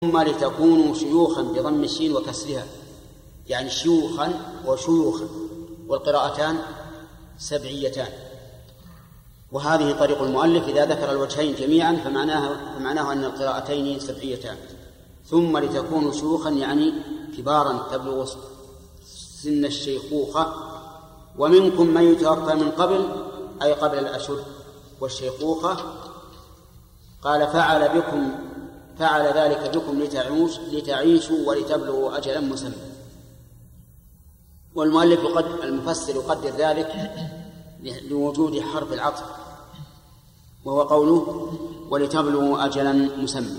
ثم لتكونوا شيوخا بضم الشين وكسرها، يعني شيوخا وشيوخا، والقراءتان سبعيتان. وهذه طريق المؤلف إذا ذكر الوجهين جميعا فمعناه أن القراءتين سبعيتان. ثم لتكونوا شيوخا يعني كبارا تبلغ سن الشيخوخة، ومنكم من يتوفى من قبل أي قبل الأشد والشيخوخة. قال فعل ذلك بكم لتعيشوا ولتبلغوا أجلا مسمى. والمؤلف المفسر يقدر ذلك لوجود حرف العطف، وهو قوله ولتبلغوا أجلا مسمى.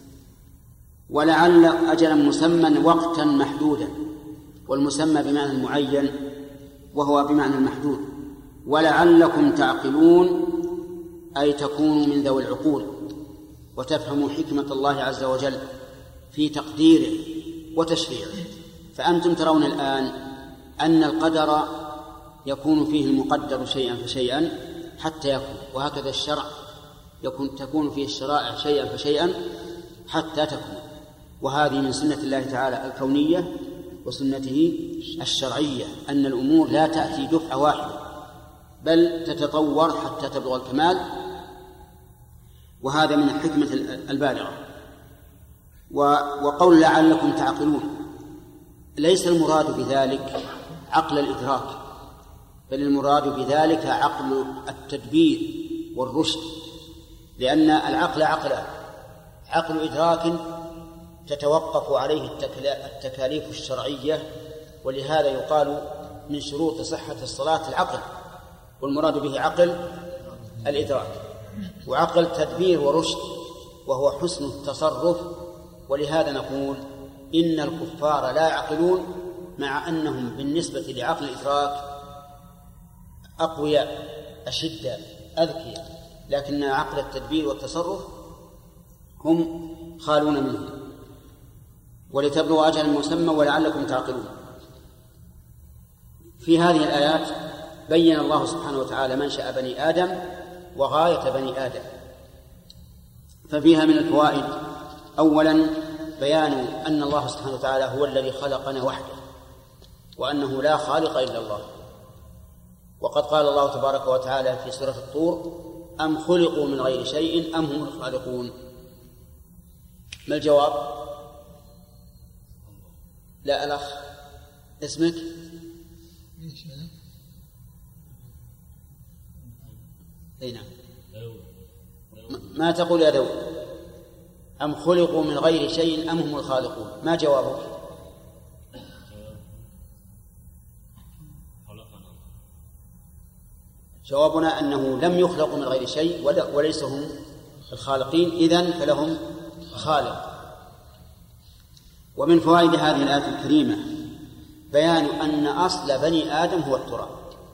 ولعل أجلا مسمى وقتا محدودا، والمسمى بمعنى المعين وهو بمعنى المحدود. ولعلكم تعقلون أي تكونوا من ذوي العقول وتفهموا حكمة الله عز وجل في تقديره وتشريعه. فأنتم ترون الآن أن القدر يكون فيه المقدر شيئا فشيئا حتى يكون، وهكذا الشرع تكون فيه الشرائع شيئا فشيئا حتى تكون. وهذه من سنة الله تعالى الكونية وسنته الشرعية، أن الأمور لا تأتي دفعة واحدة بل تتطور حتى تبلغ الكمال، وهذا من الحكمة البالغة. وقول لعلكم تعقلون ليس المراد بذلك عقل الإدراك، بل المراد بذلك عقل التدبير والرشد، لأن العقل عقل إدراك تتوقف عليه التكاليف الشرعية، ولهذا يقال من شروط صحة الصلاة العقل، والمراد به عقل الإدراك. وعقل تدبير ورشد وهو حسن التصرف. ولهذا نقول إن الكفار لا يعقلون مع أنهم بالنسبة لعقل الإدراك أقوياء أشداء أذكياء، لكن عقل التدبير والتصرف هم خالون منه. ولتبلغوا أجلا مسمى ولعلكم تعقلون. في هذه الآيات بين الله سبحانه وتعالى منشأ بني آدم وغاية بني آدم. ففيها من الفوائد أولا بيان أن الله سبحانه وتعالى هو الذي خلقنا وحده، وأنه لا خالق إلا الله. وقد قال الله تبارك وتعالى في سورة الطور أم خلقوا من غير شيء أم هم الخالقون. ما الجواب؟ لا الأخ اسمك؟ أي نعم. ما تقول يا داود؟ أم خلقوا من غير شيء أم هم الخالقون. ما جوابك؟ جوابنا أنه لم يخلقوا من غير شيء وليس هم الخالقين، إذن فلهم خالق. ومن فوائد هذه الآية الكريمة بيان أن أصل بني آدم هو التراب،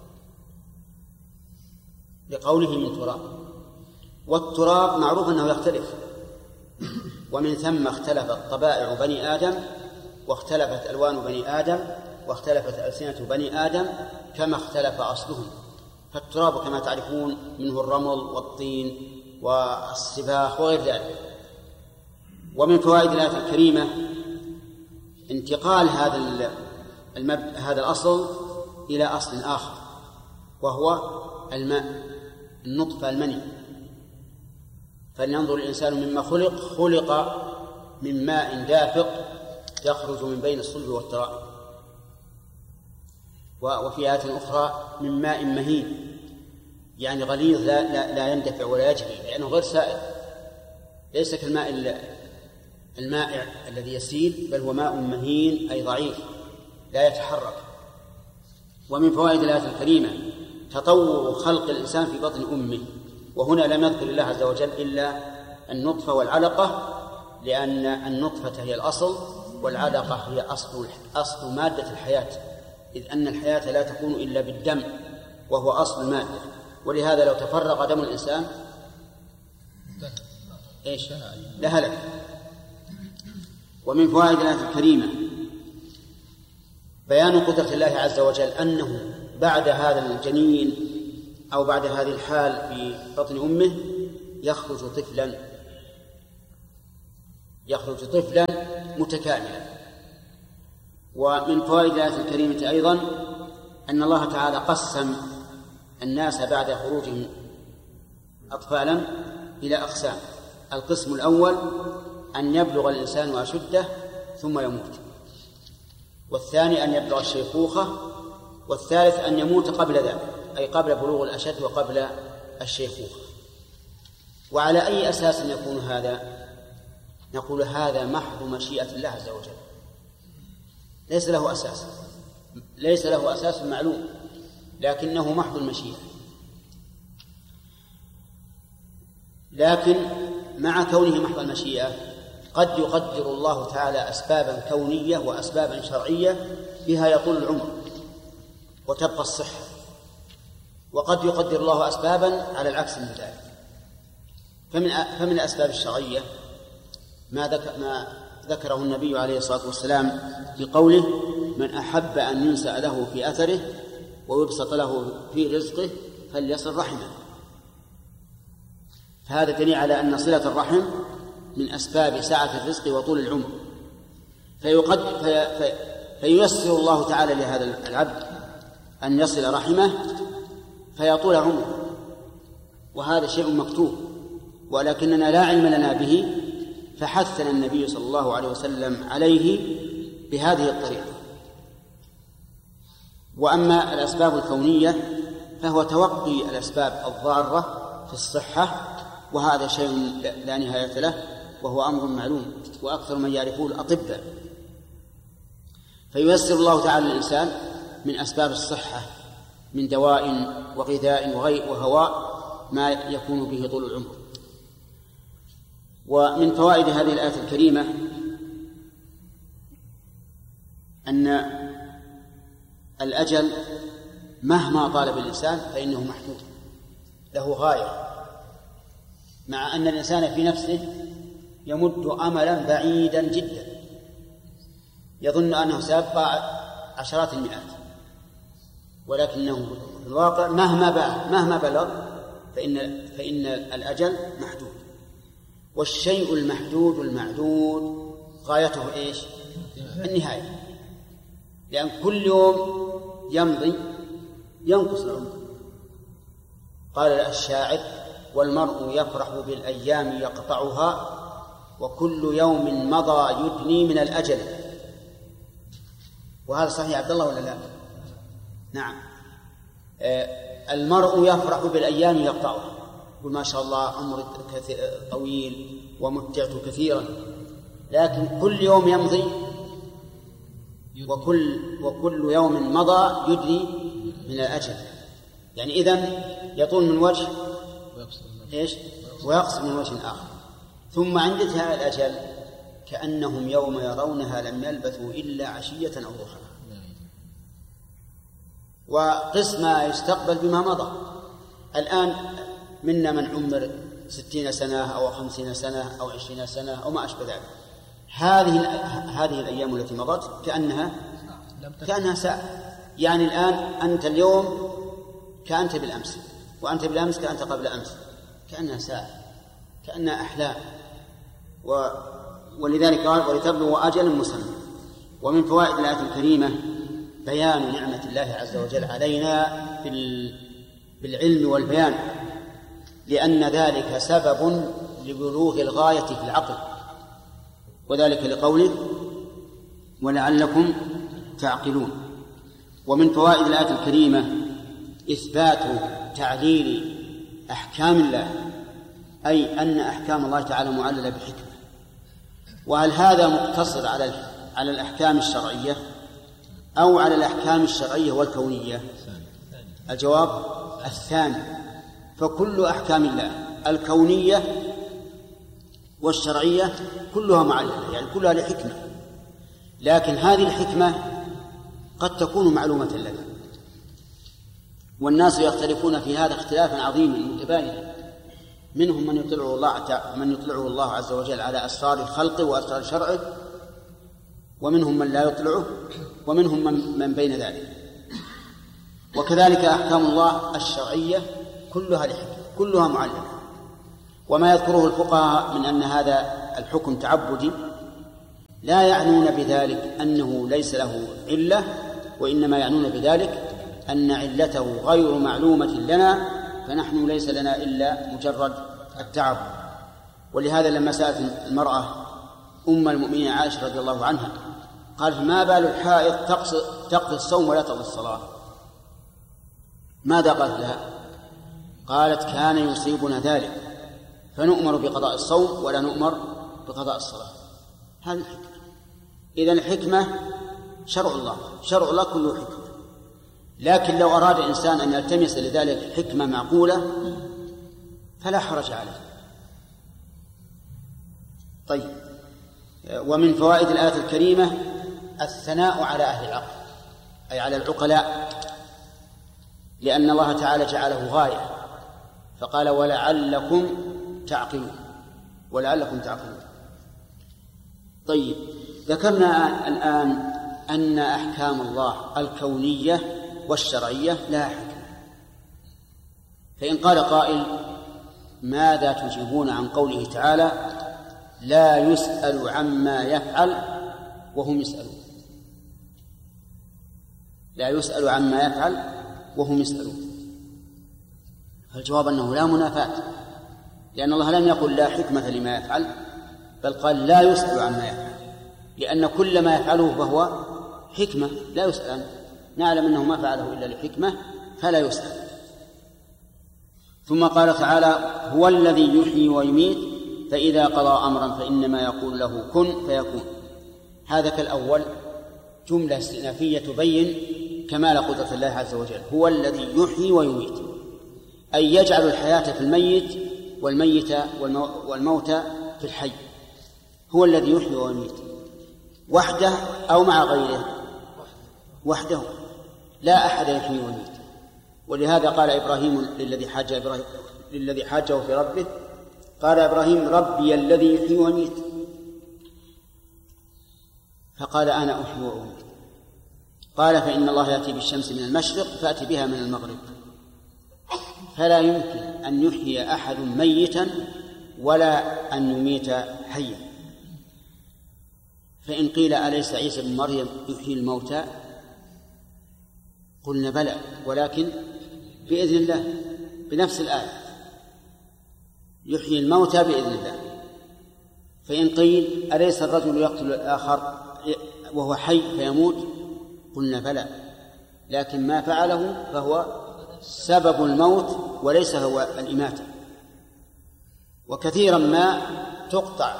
لقوله من تراب. والتراب معروف أنه يختلف، ومن ثم اختلفت طبائع بني آدم واختلفت ألوان بني آدم واختلفت ألسنة بني آدم كما اختلف أصلهم. فالتراب كما تعرفون منه الرمل والطين والسباخ وغير ذلك. ومن فوائد الآية الكريمة انتقال هذا الأصل إلى أصل آخر، وهو الماء، النطفة، المني. فلينظر الإنسان مما خلق من ماء دافق يخرج من بين الصلب والترائب. وفي آية أخرى من ماء مهين، يعني غليظ لا يندفع ولا يجري لأنه غير سائل، ليس كالماء المائع الذي يسيل، بل هو ماء مهين أي ضعيف لا يتحرك. ومن فوائد الآية الكريمة تطور خلق الإنسان في بطن أمه، وهنا لم يذكر الله عز وجل إلا النطفة والعلقة، لأن النطفة هي الأصل والعلقة هي أصل مادة الحياة، إذ أن الحياة لا تكون إلا بالدم وهو أصل المادة. ولهذا لو تفرق دم الإنسان لهلك. ومن فوائد الآية الكريمة بيان قدرة الله عز وجل أنه بعد هذا الجنين أو بعد هذه الحال في بطن أمه يخرج يخرج طفلا متكاملا. ومن فوائد الآية الكريمة أيضا أن الله تعالى قسم الناس بعد خروجهم أطفالا إلى أقسام. القسم الأول أن يبلغ الإنسان أشده ثم يموت، والثاني أن يبلغ الشيخوخة، والثالث أن يموت قبل ذلك، أي قبل بلوغ الأشد وقبل الشيخوخة. وعلى أي أساس يكون هذا؟ نقول هذا محض مشيئة الله عز وجل، ليس له أساس معلوم، لكنه محض المشيئة. لكن مع كونه محض المشيئة قد يقدر الله تعالى أسبابا كونية وأسبابا شرعية بها يطول العمر وتبقى الصحة، وقد يقدر الله أسبابا على العكس من ذلك. فمن الأسباب الشرعية ما ذكره النبي عليه الصلاة والسلام في قوله: من أحب أن ينسأ له في أثره ويبسط له في رزقه فليصل رحمه. فهذا دليل على أن صلة الرحم من أسباب سعة الرزق وطول العمر، فييسر الله تعالى لهذا العبد أن يصل رحمه فيطول عمره، وهذا شيء مكتوب ولكننا لا علم لنا به، فحثنا النبي صلى الله عليه وسلم عليه بهذه الطريقة. وأما الأسباب الكونية فهو توقي الأسباب الضارة في الصحة، وهذا شيء لا نهاية له، وهو أمر معلوم وأكثر من يعرفه الأطباء. فييسر الله تعالى للإنسان من أسباب الصحة من دواء وغذاء وهواء ما يكون به طول العمر. ومن فوائد هذه الآية الكريمة أن الأجل مهما طالب الإنسان فإنه محدود، له غاية، مع أن الإنسان في نفسه يمد أملا بعيدا جدا يظن أنه سيبقى عشرات المئات، ولكنه في الواقع مهما بلغ فإن الأجل محدود. والشيء المحدود المعدود غايته إيش؟ النهاية، لأن كل يوم يمضي ينقص العمر. قال الشاعر: والمرء يفرح بالأيام يقطعها وكل يوم مضى يدني من الأجل. وهذا صحيح عبد الله ولا لا؟ نعم. المرء يفرح بالأيام يقطعها، يقول ما شاء الله عمري طويل ومتعت كثيرا، لكن كل يوم يمضي وكل يوم مضى يدني من الأجل. يعني إذن يطول من وجه ويقصر من وجه آخر. ثم عند انتهاء الأجل كأنهم يوم يرونها لم يلبثوا إلا عشية أو ضحاها. وقس ما يستقبل بما مضى. الآن منا من عمر 60 سنة أو 50 سنة أو 20 سنة أو ما أشبه ذلك. هذه الأيام التي مضت كأنها ساعة. يعني الآن أنت اليوم كأنت بالأمس، وأنت بالأمس كأنت قبل أمس، كأنها ساعة، كأنها أحلام. ولذلك قال: ولتبلغوا أجلا مسمى. ومن فوائد الآية الكريمة بيان نعمة الله عز وجل علينا بالعلم والبيان، لأن ذلك سبب لبلوغ الغاية في العقل، وذلك لقوله: ولعلكم تعقلون. ومن فوائد الآية الكريمة إثبات تعليل أحكام الله، أي أن أحكام الله تعالى معللة بحكمة. وهل هذا مقتصر على الأحكام الشرعية أو على الأحكام الشرعية والكونية؟ الجواب الثاني. فكل أحكام الله الكونية والشرعية كلها معللة، يعني كلها لحكمة، لكن هذه الحكمة قد تكون معلومة لنا، والناس يختلفون في هذا اختلافا عظيما متباينا. منهم من يطلعه الله عز وجل على أسرار خلقه وأسرار شرعه، ومنهم من لا يطلعه، ومنهم من بين ذلك. وكذلك أحكام الله الشرعية كلها لحكمة، كلها معلمة. وما يذكره الفقهاء من أن هذا الحكم تعبدي لا يعنون بذلك أنه ليس له علة، وإنما يعنون بذلك أن علته غير معلومة لنا، فنحن ليس لنا إلا مجرد التعبد. ولهذا لما سألت المرأة أم المؤمنين عائشة رضي الله عنها قالت: ما بال الحائض تقضي الصوم ولا تقضي الصلاة؟ ماذا قالت لها؟ قالت: كان يصيبنا ذلك فنؤمر بقضاء الصوم ولا نؤمر بقضاء الصلاة. هذه الحكمة. إذن الحكمة شرع الله، شرع الله كله حكمة. لكن لو أراد إنسان أن يلتمس لذلك حكمة معقولة فلا حرج عليه. طيب، ومن فوائد الآية الكريمة الثناء على أهل العقل، أي على العقلاء، لأن الله تعالى جعله غاية، فقال: ولعلكم تعقلون، ولعلكم تعقلون. طيب، ذكرنا الآن أن أحكام الله الكونية والشرعية لها حكمة. فإن قال قائل: ماذا تجيبون عن قوله تعالى: لا يسأل عما يفعل وهم يسألون؟ لا يسأل عما يفعل وهم يسألون. فالجواب أنه لا منافاة، لأن الله لم يقل لا حكمة لما يفعل، بل قال لا يسأل عما يفعل، لأن كل ما يفعله فهو حكمة لا يسأل عنه. نعلم أنه ما فعله إلا لحكمة فلا يسأل. ثم قال تعالى: هو الذي يحيي ويميت فإذا قضى أمرا فإنما يقول له كن فيكون. هذا كالأول جملة استئنافية تبين كمال قدرة الله عز وجل. هو الذي يحيي ويميت، أي يجعل الحياة في الميت والموت في الحي. هو الذي يحيي ويميت وحده أو مع غيره؟ وحده، لا أحد يحيي ويميت. ولهذا قال إبراهيم للذي حاجه في ربه، قال إبراهيم: ربي الذي يحيي ويميت. فقال: أنا أحيي وأميت. قال: فإن الله يأتي بالشمس من المشرق فأتي بها من المغرب. فلا يمكن أن يحيي أحد ميتا ولا أن يميت حيا. فإن قيل: أليس عيسى بن مريم يحيي الموتى؟ قلنا: بلى، ولكن بإذن الله، بنفس الآية يحيي الموتى بإذن الله. فإن قيل: أليس الرجل يقتل الآخر وهو حي فيموت؟ قلنا: بلى، لكن ما فعله فهو سبب الموت وليس هو الإماتة. وكثيرا ما تقطع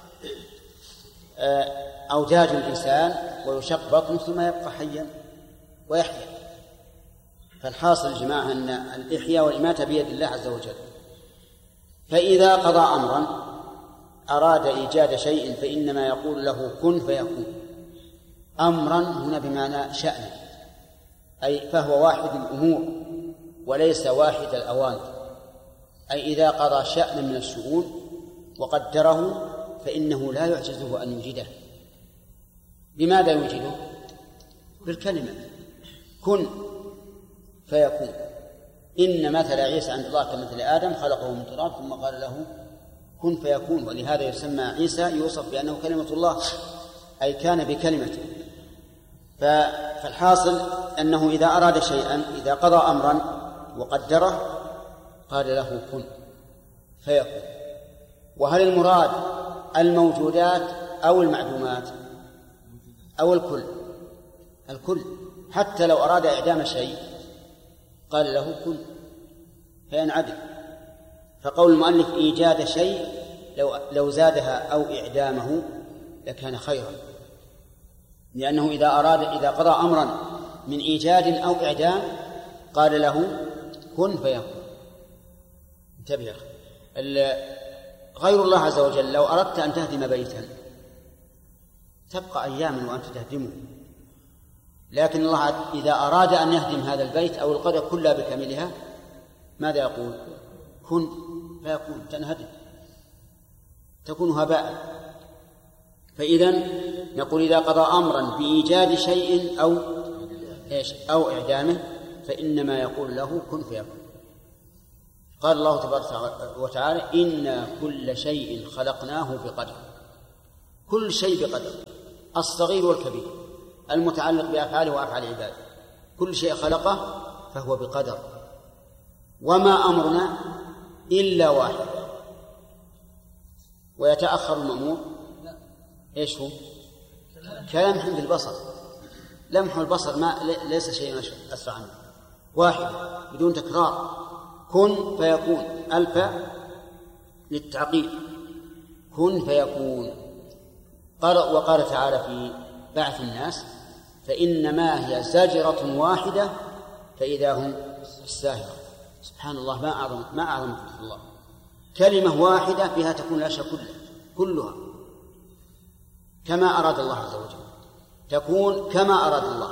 أوداج الإنسان ويشق بطنه ثم يبقى حيا ويحيا. فالحاصل يا جماعة أن الإحياء والإماتة بيد الله عز وجل. فإذا قضى أمرا أراد إيجاد شيء فإنما يقول له كن فيكون. أمرا هنا بمعنى شأن، أي فهو واحد الأمور وليس واحد الأوامر. أي إذا قضى شأنا من الشؤون وقدره فإنه لا يعجزه أن يوجده. بماذا يوجده؟ بالكلمة كن فيكون. إن مثل عيسى عند الله كمثل آدم خلقه من تراب ثم قال له كن فيكون. ولهذا يسمى عيسى يوصف بأنه كلمة الله، أي كان بكلمته. فالحاصل أنه إذا أراد شيئا، إذا قضى أمرا وقدره قال له كن فيكون. وهل المراد الموجودات أو المعدومات أو الكل؟ الكل. حتى لو أراد إعدام شيء قال له كن فينعدم. فقول المؤلف إيجاد شيء لو زادها أو إعدامه لكان خيرا، لأنه إذا قضى أمرا من إيجاد أو إعدام قال له كن فيكون. انتبه، غير الله عز وجل لو أردت أن تهدم بيتا تبقى أياما وأنت تهدمه، لكن الله إذا أراد أن يهدم هذا البيت أو القرية كلها بكاملها ماذا يقول؟ كن فيكون، تنهدم، تكون هباء. فإذن نقول إذا قضى أمرا بإيجاد شيء أو إعدامه فإنما يقول له كن فيكون. قال الله تبارك وتعالى إنا كل شيء خلقناه بقدر. كل شيء بقدر، الصغير والكبير، المتعلق بأفعاله وأفعال عباده، كل شيء خلقه فهو بقدر. وما أمرنا إلا واحد. ويتأخر المأمور إيش هو؟ كلمح بالبصر، لمح البصر ما ليس شيء أسرع عنه، واحد بدون تكرار. كن فيكون، ألف للتعقيد، كن فيكون. وقال تعالى في بعث الناس فإنما هي زجرة واحدة فإذا هم بالساهرة. سبحان الله، ما أعظم الله. كلمة واحدة بها تكون الأشياء كلها كما أراد الله عز وجل، تكون كما أراد الله.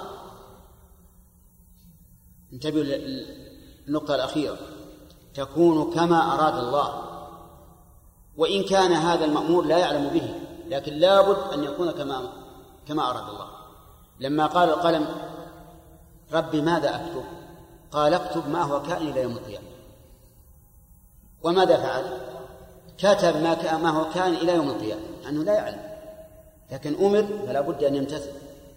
انتبهوا للنقطة الأخيرة، تكون كما أراد الله. وإن كان هذا المأمور لا يعلم به، لكن لابد أن يكون كما أراد الله. لما قال القلم ربي ماذا أكتب؟ قال اكتب ما هو كائن إلى يوم القيامة. وماذا فعل؟ كتب ما هو كائن إلى يوم القيامة، أنه لا يعلم، لكن أمر فلا بد أن يمتثل.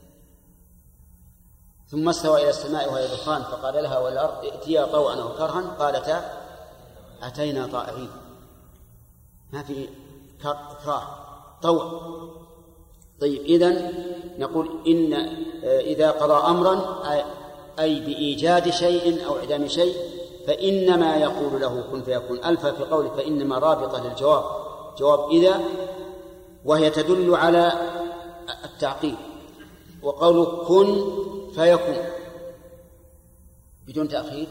ثم استوى إلى السماء وهي دخان فقال لها والأرض ائتيا طوعا أو كرها قالتا أتينا طائعين. ما في كراه، طوع. طيب، إذن نقول إن إذا قضى أمرا أي بإيجاد شيء أو إعدام شيء فإنما يقول له كن فيكون. ألف في قوله فإنما رابطة للجواب، جواب إذا، وهي تدل على التعقيب. وقوله كن فيكون بدون تأخير،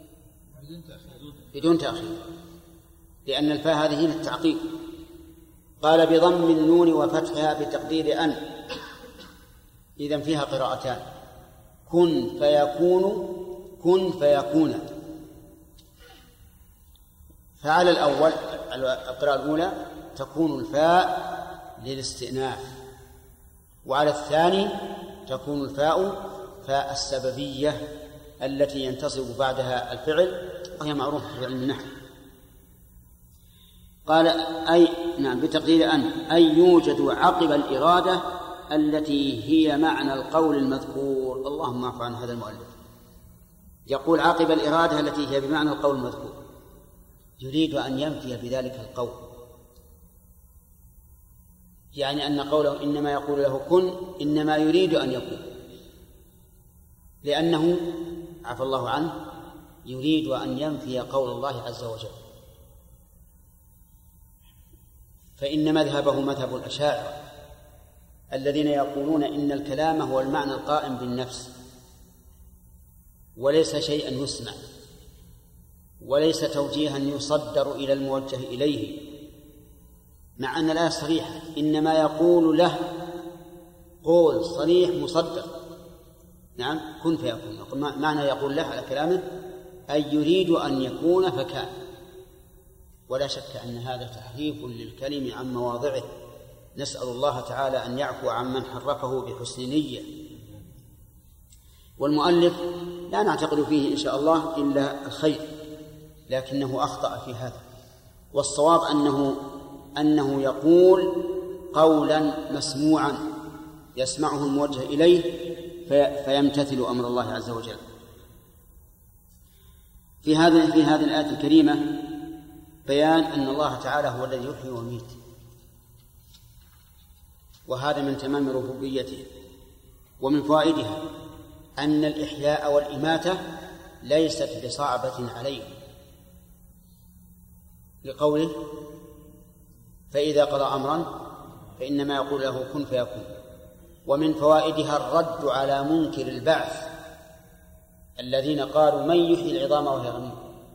بدون تأخير، لأن الفاء هذه للتعقيب. قال بضم النون وفتحها بتقدير أن، إذن فيها قراءتان، كن فيكون، كن فيكون. فعلى الأول القراءة الأولى تكون الفاء للاستئناف، وعلى الثاني تكون الفاء فاء السببية التي ينتصب بعدها الفعل، وهي معروفة في علم النحو. قال أي نعم بتقدير أن أي يوجد عقب الإرادة التي هي معنى القول المذكور. اللهم اعف عن هذا المؤلف، يقول عقب الإرادة التي هي بمعنى القول المذكور، يريد أن ينفي بذلك القول، يعني أن قوله إنما يقول له كن إنما يريد أن يكون، لأنه عفى الله عنه يريد أن ينفي قول الله عز وجل. فإن مذهبه مذهب الأشاعرة الذين يقولون إن الكلام هو المعنى القائم بالنفس، وليس شيئا يسمع، وليس توجيها يصدر إلى الموجه إليه، مع أن الآية صريحة إنما يقول له قول صريح مصدر. نعم كن فيكون، معنى يقول له على كلامه أي يريد أن يكون فكان. ولا شك أن هذا تحريف للكلم عن مواضعه، نسأل الله تعالى أن يعفو عمن حرفه بحسن نية. والمؤلف لا نعتقد فيه إن شاء الله إلا الخير، لكنه أخطأ في هذا. والصواب أنه يقول قولا مسموعا يسمعه الموجه إليه فيمتثل أمر الله عز وجل. في هذه الآية الكريمة بيان أن الله تعالى هو الذي يحيي ويميت، وهذا من تمام ربوبيته. ومن فوائدها أن الإحياء والإماتة ليست بصعبة عليه، لقوله فإذا قضى أمرا فإنما يقول له كن فيكون. ومن فوائدها الرد على منكر البعث الذين قالوا من يحيي العظام وهي رميم.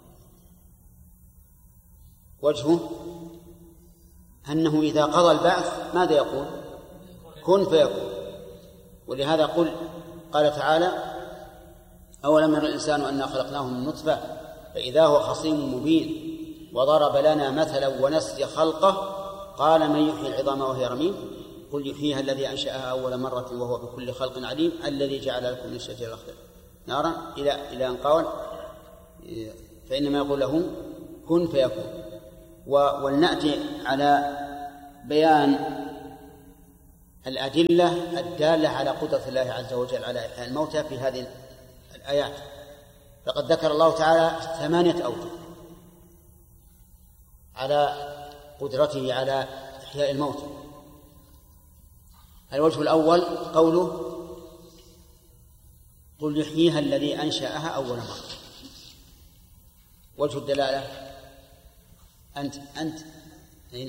وجهه أنه إذا قضى البعث ماذا يقول؟ كن فيكون. ولهذا قال تعالى أولم ير الإنسان أنا خلقناه من نطفة فإذا هو خصيم مبين وضرب لنا مثلا ونسي خلقه قال من يحيي العظام وهي رميم قل يحييها الذي أنشأها أول مرة وهو بكل خلق عليم الذي جعل لكم من الشجر الأخضر نارا إلى أن قال فإنما يقول له كن فيكون. ولنأتي على بيان الأدلة الدالة على قدرة الله عز وجل على إحياء الموتى في هذه الآيات. فقد ذكر الله تعالى 8 أوجه على قدرته على إحياء الموتى. الوجه الأول قوله قل يحييها الذي أنشأها أول مرة. وجه الدلالة أنت هنا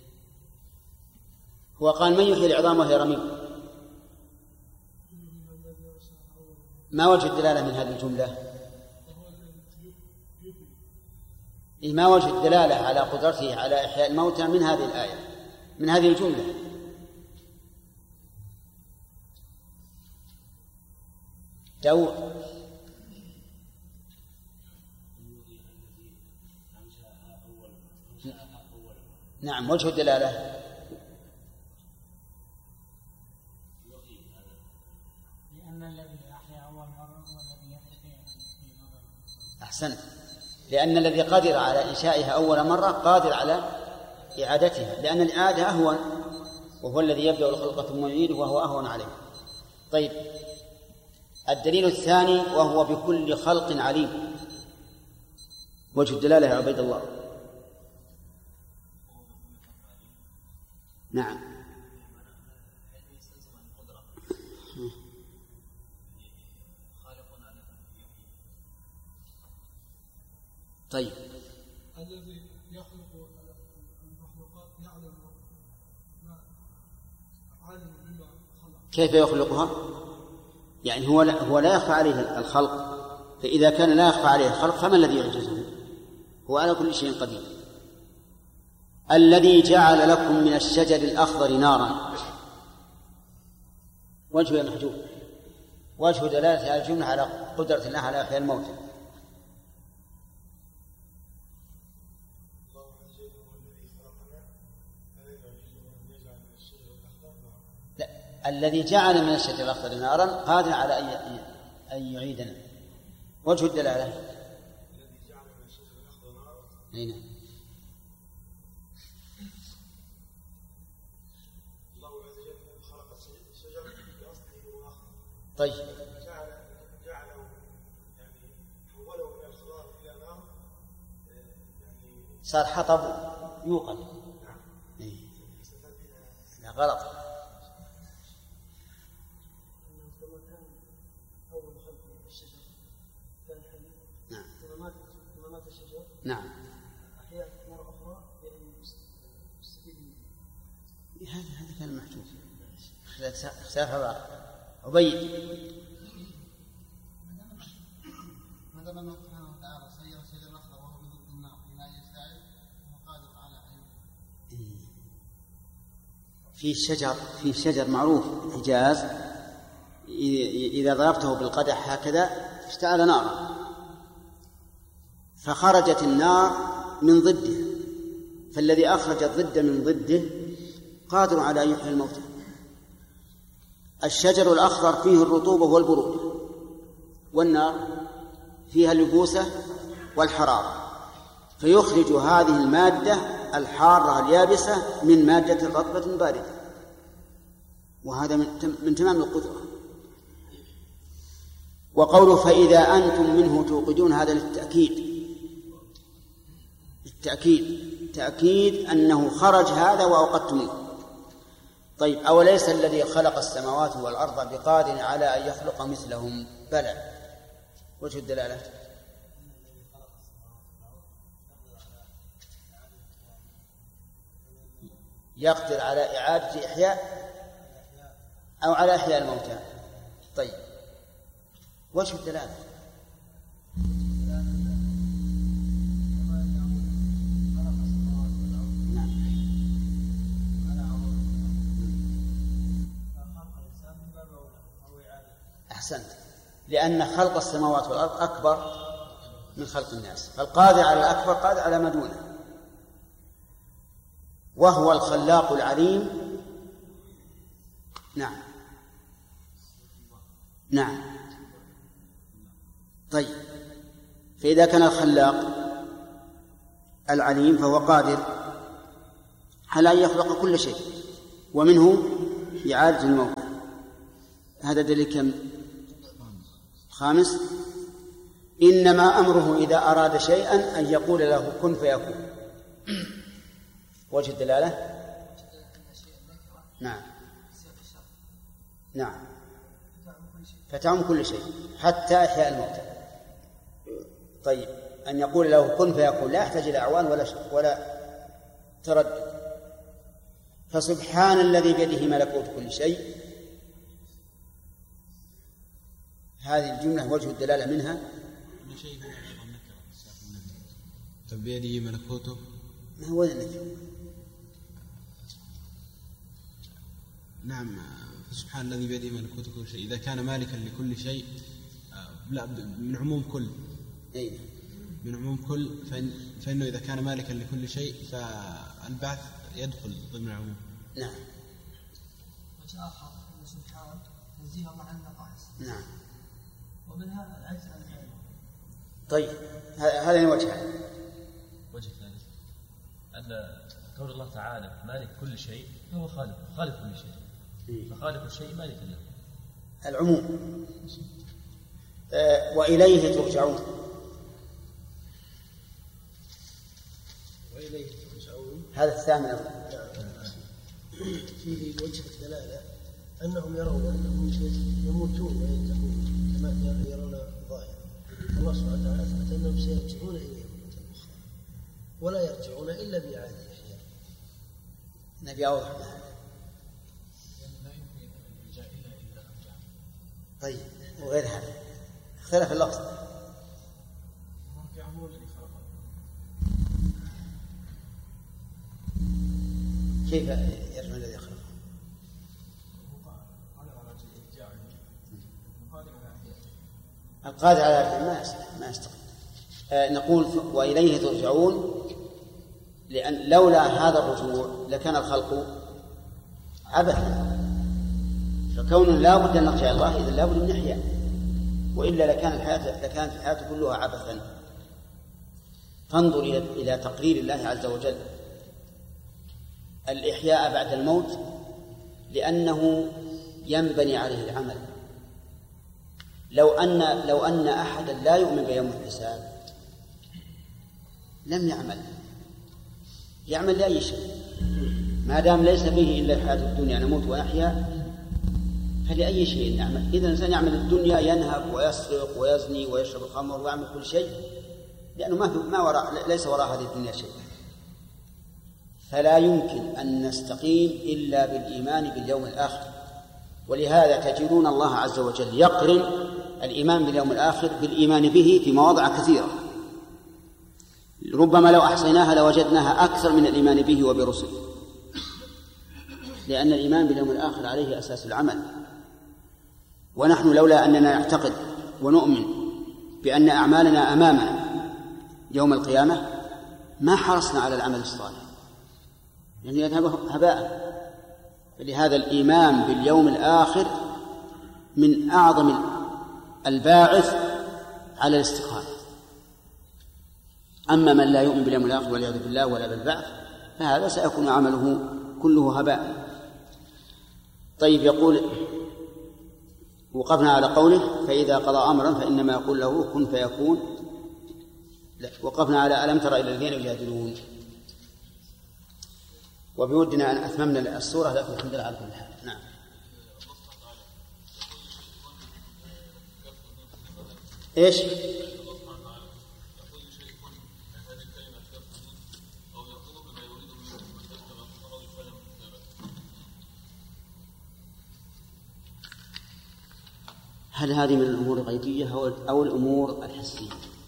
هو قال من يحيي العظام وهي رميم. ما وجه الدلالة من هذه الجملة؟ ما وجه الدلالة على قدرته على إحياء الموتى من هذه الآية من هذه الجملة؟ نعم وجه الدلالة لأن الذي أحيا أول مرة هو الذي يحيي مرة. أحسنت. لأن الذي قادر على إنشائها أول مرة قادر على إعادتها، لأن الإعادة أهون، وهو الذي يبدأ الخلق ثم يعيده وهو أهون عليه. طيب الدليل الثاني وهو بكل خلق عليم. وجه الدلالة يا عبيد الله. نعم طيب الذي يخلق المخلوقات يعلم عالم بما خلق. كيف يخلقها؟ يعني هو لا يخفى عليه الخلق، فإذا كان لا يخفى عليه الخلق فما الذي يعجزه؟ هو على كل شيء قدير. الذي جعل لكم من الشجر الأخضر نارا. وجه محجوب. وجه دلالة على الجملة على قدرة الله على إحياء الموتى. الذي جعل من الشجر الأخضر نارا قادر على أن يعيدنا. وجه الدلالة الذي جعل من الشجر الأخضر نارا. نعم. الله عز وجل خلق الشجر بأصله وآخره. طيب جعله يعني حوله من الخضار إلى نار يعني صار حطب يوقد. نعم. لا غلط. نعم أحياء مرة أخرى لأن يستفيد منه. هذا كان محجوب. اختلاف هذا أبيد. ما دام الله سبحانه وتعالى سير الشجر الأخضر وهو بضد النار إلى أن يشتعل وهو قادر على أن في شجر معروف حجاز إذا ضربته بالقدح هكذا اشتعل نارا، فخرجت النار من ضده، فالذي أخرج الضد من ضده قادر على أن يحيي الموتى. الشجر الأخضر فيه الرطوبة والبرودة، والنار فيها اللبوسة والحرارة، فيخرج هذه المادة الحارة اليابسة من مادة رطبة باردة، وهذا من تمام القدرة. وقوله فإذا أنتم منه توقدون هذا للتأكيد، تأكيد أنه خرج هذا وأوقدتموه. طيب أوليس الذي خلق السماوات والأرض بقادر على أن يخلق مثلهم؟ بلى. وجه الدلالة يقدر على إعادة إحياء أو على إحياء الموتى. طيب وجه الدلالة أحسنت، لأن خلق السماوات والأرض أكبر من خلق الناس، فالقادر على الأكبر قادر على ما دونه، وهو الخلاق العليم. نعم طيب، فإذا كان الخلاق العليم فهو قادر على أن يخلق كل شيء، ومنه إعادة الموت. هذا دليل كم؟ خامس. إنما أمره إذا أراد شيئا أن يقول له كن فيكون. وجه الدلالة نعم نعم فتعم كل شيء حتى إحياء الموتى. طيب أن يقول له كن فيكون لا يحتاج إلى أعوان ولا تردد. فسبحان الذي بيده ملكوت كل شيء، هذه الجملة وجه الدلالة منها كل شيء بيده ملكوته، ما هو النكرة؟ نعم. سبحان الذي بيده ملكوت كل شيء إذا كان مالكا لكل شيء، لا من عموم كل، أي من عموم كل، فإنه إذا كان مالكا لكل شيء فالبعث يدخل ضمن العموم. نعم. وجه آخر أن سبحان تنزيه مع النقائص. نعم. ومنها العجز عن العلم. طيب هذا وجهان. وجه ثاني أن قول الله تعالى مالك كل شيء هو خالق كل شيء، فخالق الشيء مالك له. العموم. وإليه ترجعون. وإليه ترجعون هذا الثامن. فيه وجه الدلالة أنهم يرون أنهم يموتون وينتهون كما يرون ظاهرا. الله سبحانه وتعالى أثبت أنهم سيرجعون إليه ولا يرجعون إلا بإعادة الإحياء. نبي أوضح هذا. طيب وغير هذا اختلف اللفظ. كيف يرجع الذي خلقه؟ القادر على ما يستقيم. نقول وإليه ترجعون، لأن لولا هذا الرجوع لكان الخلق عبثا، فكون لا بد أن نرجع إلى الله إذا لا بد من إحياء، وإلا لكانت الحياة كلها عبثا. فانظر إلى تقرير الله عز وجل الإحياء بعد الموت، لأنه ينبني عليه العمل. لو أن أحدا لا يؤمن بيوم الحساب لم يعمل لأي شيء، ما دام ليس فيه إلا الحياة الدنيا نموت ونحيا، فلأي شيء نعمل. إذا الإنسان يعمل الدنيا ينهب ويسرق ويزني ويشرب الخمر ويعمل كل شيء، لأنه ليس وراء هذه الدنيا شيء. فلا يمكن أن نستقيم إلا بالإيمان باليوم الآخر. ولهذا تجدون الله عز وجل يقرن الإيمان باليوم الآخر بالإيمان به في مواضع كثيرة، ربما لو أحصيناها لوجدناها أكثر من الإيمان به وبرسله، لأن الإيمان باليوم الآخر عليه أساس العمل. ونحن لولا أننا نعتقد ونؤمن بأن أعمالنا أمامنا يوم القيامة ما حرصنا على العمل الصالح، يعني يذهب هباء. فلهذا الإيمان باليوم الآخر من أعظم الباعث على الاستقامة. أما من لا يؤمن باليوم الآخر والعياذ بالله ولا بالبعث فهذا سيكون عمله كله هباء. طيب يقول وقفنا على قوله فإذا قضى أمرا فإنما يقول له كن فيكون. لا، وقفنا على ألم تر إلى الذين يجادلون. وبودنا أن أتممنا السورة، لكن الحمد لله على كل حال. نعم. إيش؟ هل هذه من الأمور الغيبية أو الأمور الحسية؟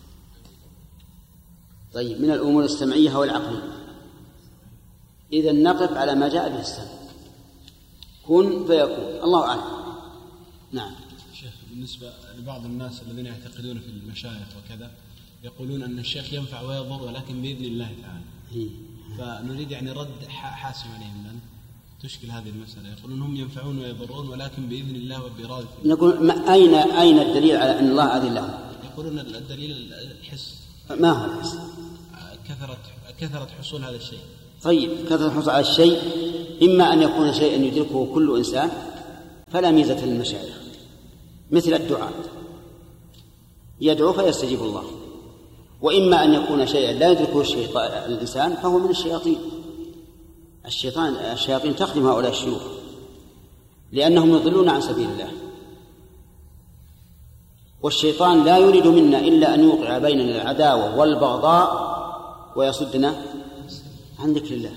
طيب من الأمور السمعية أو العقلية؟ إذا نقف على ما جاء به السمع، كن فيكون، الله أعلم. نعم. شيخ بالنسبة لبعض الناس الذين يعتقدون في المشايخ وكذا يقولون أن الشيخ ينفع ويضر ولكن بإذن الله تعالى، فنريد يعني رد حاسم عليهم لأن تشكل هذه المسألة. يقولون هم ينفعون ويضرون ولكن بإذن الله وبإرادة. نقول أين الدليل على أن الله أذن لهم؟ يقولون الدليل الحس. ما هو الحس؟ كثرة حصول هذا الشيء. طيب كثرة حصول هذا الشيء إما أن يكون شيئا يدركه كل إنسان فلا ميزة للمشايخ، مثل الدعاء يدعو فيستجيب الله، وإما أن يكون شيئا لا يدركه الإنسان فهو من الشياطين. الشياطين تخدم هؤلاء الشيوخ لأنهم يضلون عن سبيل الله، والشيطان لا يريد منا إلا أن يوقع بيننا العداوة والبغضاء ويصدنا عن ذكر الله.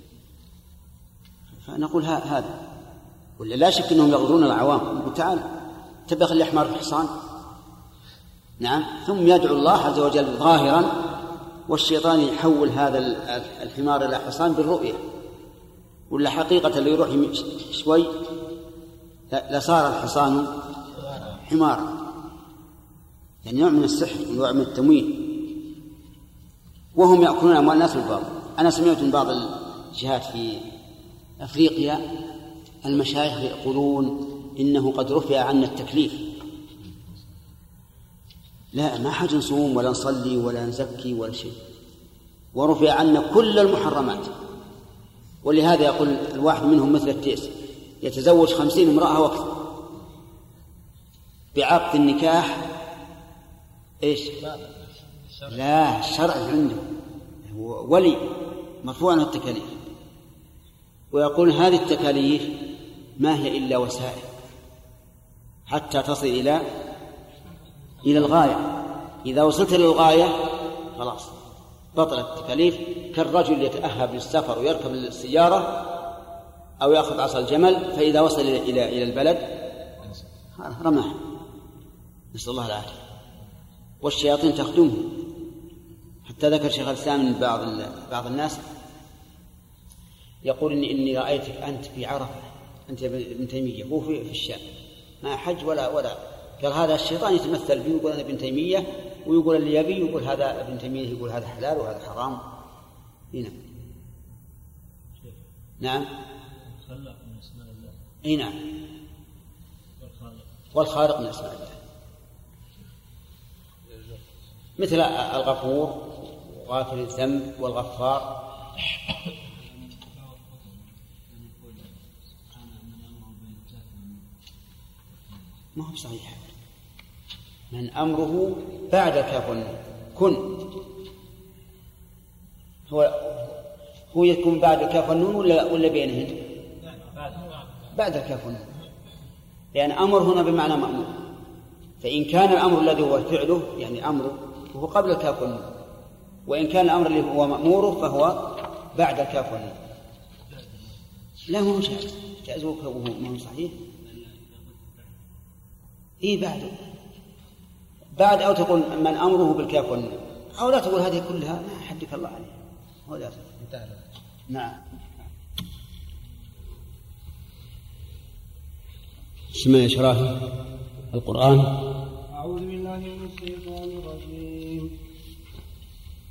فنقول هذا، ولا لا شك أنهم يغرون العوام. يقول تعال تبخ الأحمر في الحصان، نعم، ثم يدعو الله عز وجل ظاهرا، والشيطان يحول هذا الحمار إلى حصان بالرؤية، ولا حقيقة اللي يروح شوي لصار الحصان حمارا. يعني نوع من السحر ونوع من التمويه، وهم يأكلون أموال الناس بالباطل. أنا سمعت من بعض الجهات في أفريقيا المشايخ يقولون إنه قد رفع عنا التكليف، لا ما حاجة نصوم ولا نصلي ولا نزكي ولا شيء، ورفع عنا كل المحرمات. ولهذا يقول الواحد منهم مثل التيس يتزوج 50 امرأة وأكثر، بعقد النكاح إيش؟ لا، الشرع عنده ولي مرفوع عنه التكاليف، ويقول هذه التكاليف ما هي إلا وسائل حتى تصل إلى الغاية. إذا وصلت إلى الغاية خلاص بطلت التكاليف. كالرجل يتأهب للسفر ويركب السيارة أو يأخذ عصا الجمل، فإذا وصل إلى البلد رماه، نسأل الله العافية. والشياطين تخدمه. حتى ذكر شيخ الإسلام من بعض الناس يقول إني رأيتك أنت في عرفة، أنت ابن تيمية، هو في الشام ما حج ولا قال هذا الشيطان يتمثل فيه ويقول أنا ابن تيمية، ويقول اللي يبي يقول هذا ابن تيمية، يقول هذا حلال وهذا حرام. هنا نعم، خلق من اسماء الله. اي نعم، والخالق من اسماء الله، مثل الغفور وغافر الذنب والغفار. ما هو صحيح. من أمره بعد الكاف كن، هو يكون بعد الكاف والنون ولا بينهن؟ بعد الكاف والنون، لأن أمر هنا بمعنى مأمور. فإن كان الأمر الذي هو فعله يعني أمره فهو قبل الكاف والنون، وإن كان الأمر الذي هو مأموره فهو بعد الكاف والنون. لا هو جائز، جائز وهو ما هو صحيح. إيه بعد أو تقول من أمره بالكاف والنون، أو لا تقول هذه كلها ما حدك الله عليه. هو لا انتهى. نعم. بسم الله الرحمن الرحيم. القرآن. أعوذ بالله من الشيطان